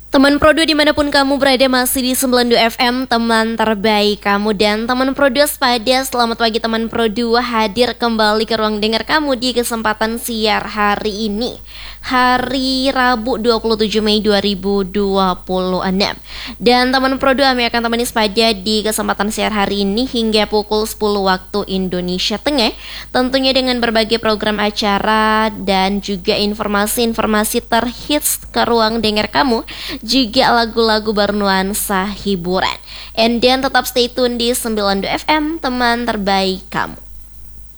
Teman Prodo dimanapun kamu berada masih di 92 FM, teman terbaik kamu. Dan teman Prodo sepada, selamat pagi teman Prodo, hadir kembali ke ruang dengar kamu di kesempatan siar hari ini, hari Rabu 27 Mei 2026. Dan teman Prodo, kami akan temani sepada di kesempatan siar hari ini hingga pukul 10 waktu Indonesia Tengah, tentunya dengan berbagai program acara dan juga informasi-informasi terhits ke ruang dengar kamu, juga lagu-lagu bernuansa hiburan. And then tetap stay tune di 92 FM, teman terbaik kamu.